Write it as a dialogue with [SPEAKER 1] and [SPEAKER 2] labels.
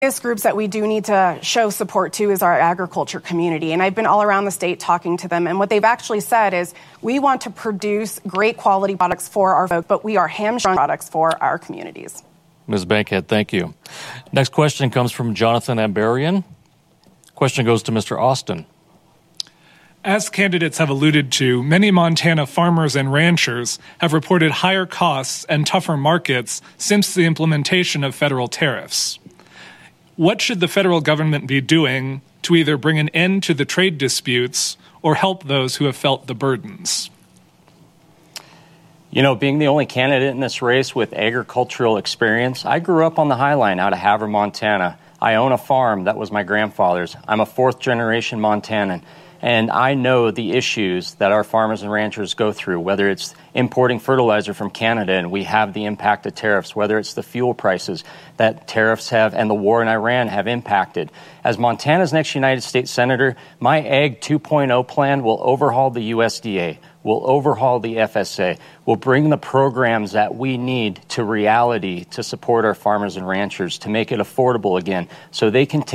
[SPEAKER 1] biggest groups that we do need to show support to is our agriculture community. And I've been all around the state talking to them. And what they've actually said is we want to produce great quality products for our folk, but we are hamstrung products for our communities.
[SPEAKER 2] Ms. Bankhead, thank you. Next question comes from Jonathan Ambarian. Question goes to Mr. Austin.
[SPEAKER 3] As candidates have alluded to, many Montana farmers and ranchers have reported higher costs and tougher markets since the implementation of federal tariffs. What should the federal government be doing to either bring an end to the trade disputes or help those who have felt the burdens?
[SPEAKER 4] You know, being the only candidate in this race with agricultural experience, I grew up on the Highline out of Havre, Montana. I own a farm that was my grandfather's. I'm a fourth-generation Montanan. And I know the issues that our farmers and ranchers go through, whether it's importing fertilizer from Canada and we have the impact of tariffs, whether it's the fuel prices that tariffs have and the war in Iran have impacted. As Montana's next United States Senator, my Ag 2.0 plan will overhaul the USDA, will overhaul the FSA, will bring the programs that we need to reality to support our farmers and ranchers, to make it affordable again so they can take